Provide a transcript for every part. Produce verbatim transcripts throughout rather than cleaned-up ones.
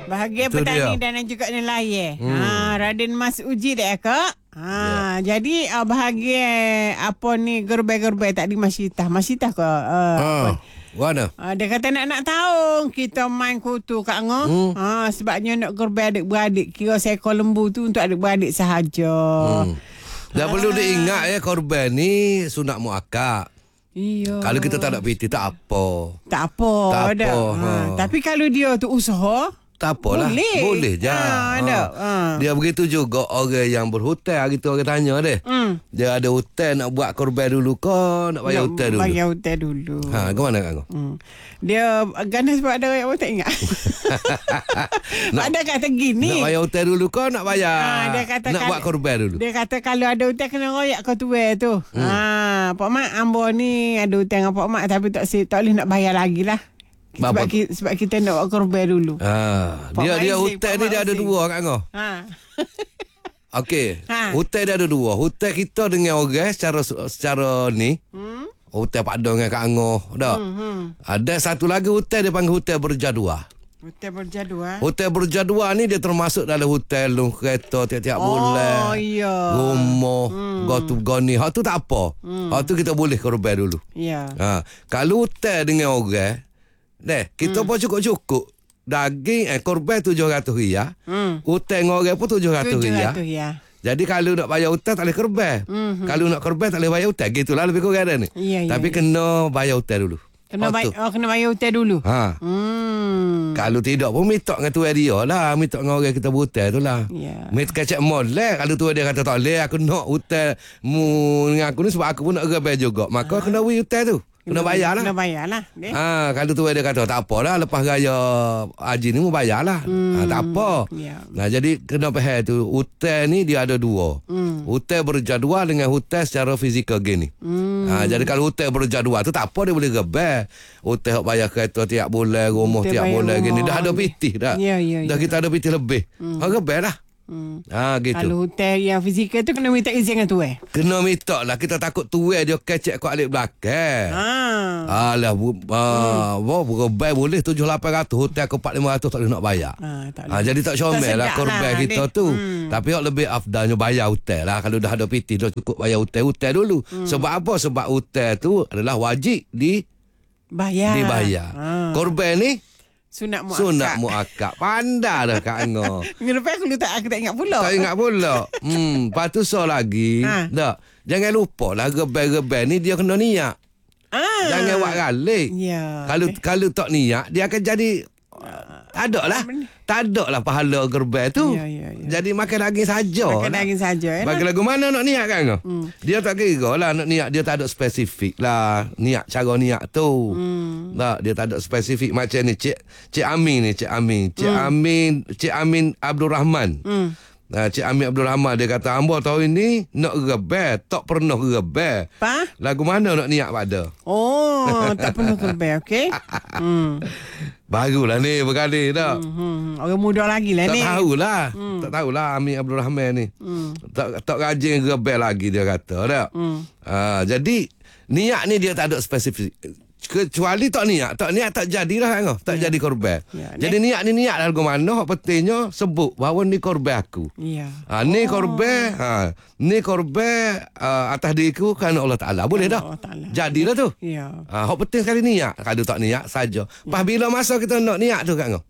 Bahagian Itu petani dia. dan juga nelayan. Hmm. Ha, Raden Mas Uji dah kak. Ha, Ya. jadi uh, bahagian apa ni gerbel-gerbel tak di Masitah. Masitah ke? Uh, Ah, mana? Uh, dia kata nak-nak tahu kita main kutu Kak Ngoh. Hmm. Ha, sebabnya nak gerbel adik-beradik. Kira seekor lembu tu untuk adik-beradik sahaja. Hmm. Dah Ah. perlu diingat ya, korban ni sunat muakkad. Iya. Kalau kita tak nak piti tak apa. Tak apa. Tak apa, dah. Ha. ha. Tapi kalau dia tu usaha, Tak apalah. Boleh. Boleh je. Ha, ada. Ha. Dia begitu juga orang yang berhutang. Hari tu orang tanya dia. Hmm. Dia ada hutang nak buat korban dulu ke nak bayar Nak hutang dulu? Bayar hutang dulu. Ha, ke mana Kak Ngah? Hmm. Dia ganas sebab ada orang tak ingat. Nak- Ada kata gini. Nak bayar hutang dulu ke nak bayar? Ha, dia kata nak kalau- buat korban dulu? Dia kata kalau ada hutang kena royak kau tuai tu. Hmm. Ha, Pak Mak ambo ni ada hutang dengan Pak Mak tapi tak si, tak boleh nak bayar lagi lah. Sebab, Bapa- ki, sebab kita nak buat korban dulu. Ha, Pak dia Mak dia Izzik, hutang Pak ni Mak dia ada Izzik. dua Kak Ngah. Ha. Okey. Ha. Hutang dia ada dua. Hutang kita dengan orang secara secara ni. Hmm. Hutang Pak Dong dengan Kak Ngah. Dak. Hmm, hmm. Ada satu lagi hutang dia panggil hutang berjadual. Hutang berjadual. Hutang berjadual ni dia termasuk dalam hutang lu kereta tiap-tiap bulan. Oh, iya. Rumah, hmm. gotu goni. Hak tu tak apa. Hmm. Hak tu kita boleh korban dulu. Ya. Ha, kalau hutang dengan orang, deh, kita Hmm. pun cukup-cukup. Daging eh korban tujuh ratus riyal. Hmm. Hutang dengan orang pun tujuh ratus tujuh riyal. ratus ya. Jadi kalau nak bayar hutang tak boleh korban. Mhm. Kalau nak korban tak boleh bayar hutang. Gitulah lebih kurang dah ni. Ya, ya, Tapi ya. kena bayar hutang dulu. Kena Hak bayar tu. oh, kena bayar hutang dulu. Ha. Hmm. Kalau tidak pun minta dengan tuan dia lah. Minta dengan orang kita berhutang tu lah. Ya. Minta kacak molek. Kalau tuan dia kata tak boleh, aku nak hutang mu dengan aku ni sebab aku pun nak gerbel juga. Maka ha. kena beri hutang tu. Kena bayar lah. Kena bayar lah. Eh? Ha, kalau tuan dia kata tak apalah, lepas raya haji ni mu bayar lah. Hmm. Ha, tak apa. Ya. Nah, jadi kena faham tu. Hutang ni dia ada dua. Hmm. Hutang berjadual dengan hutang secara fizikal gini. Hmm. Ha, jadi kalau hutang berjadual tu tak apa dia boleh gerbel. Hutang hak bayar kereta tiap bulan, rumah Hutang tiap bayar bulan gini. rumah. Dah ada pitih dah. Ya, ya, dah ya. kita ada pitih lebih. Hmm. Ha, gerbel lah. Hmm. Ha, gitu. Kalau hutang yang fizikal tu kena minta izin dengan tu eh. Kena minta lah. Kita takut tuai dia kecek kat alik belakang. Ha. Alah, bu, ah, hmm. Gerbel boleh tujuh lapan ratus. Hutang ke empat lima ratus tak boleh nak bayar. Ha, tak Ha, boleh. jadi tak comel Tak lah sedap korban lah, kita dek. tu. Hmm. Tapi yang lebih afdalnya bayar hutang lah. Kalau dah ada piti, dah cukup bayar hutang-hutang dulu. Hmm. Sebab apa? Sebab hutang tu adalah wajib di, Bayar. dibayar. Ha. Korban ni Sunat muakkad. sunat muakkad. Pandai dah Kak Ngah. Minggu depan aku tak aku tak ingat pula. Tak ingat pula. Hmm, lepas tu so lagi. Ha. Tak. Jangan lupa lah gebel-gebel ni dia kena niat. Ah. Jangan buat galik. Ya. Kalau kalau tak niat dia akan jadi tak ada lah. Tak ada lah pahala gerbel tu. Ya, ya, ya. Jadi makan daging saja. Makan daging saja eh. Bagi lagu mana nak niat kan? Hmm. Dia tak kira lah nak niat. Dia tak ada spesifik lah. Niat cara niat tu. Hmm. Tak, dia tak ada spesifik macam ni. Cik Cik Amin ni. Cik Amin. Cik Hmm. Amin. Cik Amin Abdul Rahman. Hmm. Nah, Cik Amin Abdul Rahman dia kata, hamba tahun ni nak rebel. Tak pernah rebel. Pa? Lagu mana nak niat pada? Oh, tak perlu gerbel, okey? Hmm. Barulah ni berkali tak. Hmm. Orang muda lagi lah Tak ni. tahulah. Hmm. Tak tahulah Amin Abdul Rahman ni. Hmm. Tak tak rajin rebel lagi dia kata tak. Hmm. Ha, jadi niat ni dia tak ada spesifik. Kecuali tak niat, tak niat tak jadilah kan. Tak Ya. jadi korban. Ya, Jadi niat ni niat lagu mana hak pentingnya sebut bahawa ni korban aku. Ya. Ha, ni korban, ha, ni korban uh, atas diriku kerana Allah Taala. Boleh dah. Allah Ta'ala. Jadilah tu. Ya. Ha, hak penting sekali niat. Kalau tak niat saja. Pas bila masa kita nak niat tu kan.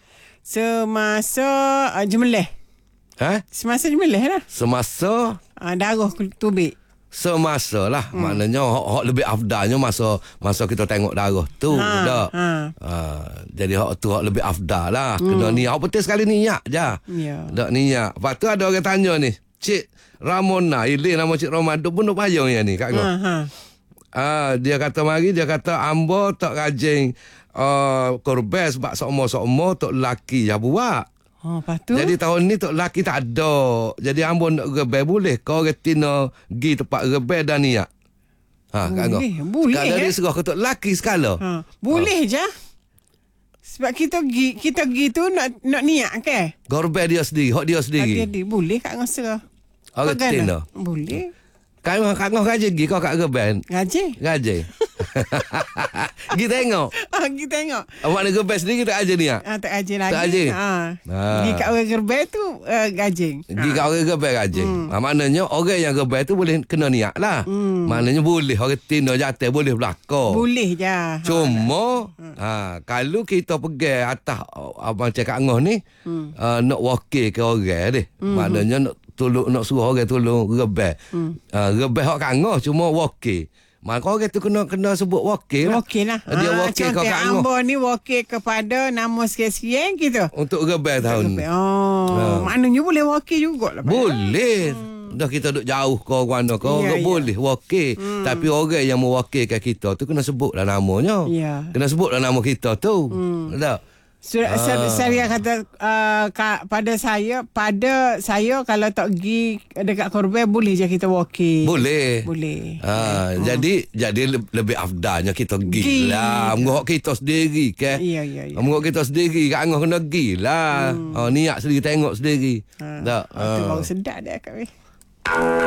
Semasa uh, jemelih. Ha? Semasa jemelih lah. Semasa Uh, darah tubik. semasa lah hmm. maknanya hak, hak lebih afdalnya masa masa kita tengok darah tu Ha, dak. ha. Ha, jadi hak tu hak lebih afdal lah. Hmm. Kena niat. Hak penting sekali niat je. Ya. Dak niat. Lepas tu ada orang tanya ni, Cik Ramona, ini nama Cik Ramona duk pun duk payung yang ni Kak Ngah. Ha, ha. Ah, dia kata mari dia kata ambo tak rajin uh, korban sebab sokmo-sokmo tok laki ya buat. Oh, lepas tu? Jadi tahun ni tok laki tak ada. Jadi ambo nak rebel boleh kau retina gi tempat rebel dan niat. Ha, Kak Ngah. Boleh, boleh, Kalau eh? dia serah ke tok laki sekala. Ha. Boleh je. Sebab kita gi kita gi tu nak nak niat ke? Korban dia sendiri, hak dia Dia sendiri. dia boleh kat ngasa. Orang retina. Boleh. Kak Ngah, Kak Ngah gaji pergi kau kat Gerbes. Gaji. Gaji. Pergi tengok. Ah, kita tengok. Awak nak Gerbes sendiri tak gaji ni ah? Ah, tak gaji lagi. Tak gaji? Ah. Ah. Pergi kat orang Gerbes tu uh, gaji. Pergi kat orang Gerbes gaji. Hmm. Ha, maknanya orang yang Gerbes tu boleh kena niat lah. Hmm. Maknanya boleh orang tino jatuh boleh belakang. Boleh je. Cuma ha, kalau kita pergi atas uh, abang cakap Ngah ni hmm. uh, nak wakil ke orang dia. Hmm. Maknanya nak tolong nak suruh orang tolong Gerbes. Hmm. Uh, Gerbes hak Kak Ngah cuma wakil. Maka orang tu kena kena sebut wakil lah. Wakil lah. Dia ha, wakil kau Kak Ngah. Ambo ni wakil kepada nama sekian-sekian gitu. Untuk Gerbes tahun ni. Oh, ha. Maknanya boleh wakil jugalah. Boleh. Hmm. Dah kita duduk jauh kau mana kau ya, ya. Boleh wakil. Hmm. Tapi orang yang mewakilkan kita tu kena sebutlah namanya. Ya. Kena sebutlah nama kita tu. Hmm. Tak? Surat ah. saya kata uh, ka, pada saya pada saya kalau tak pergi dekat korban boleh je kita wakil. Boleh. Boleh. Ha, okay. jadi oh. jadi lebih afdalnya kita pergi lah. Mengok kita sendiri ke. Iya iya iya. Mengok kita sendiri Kak Ngah kena pergi lah. Hmm. Ha, niat sendiri tengok sendiri. Ha. Tak. Itu ha. Baru sedap dah Kak.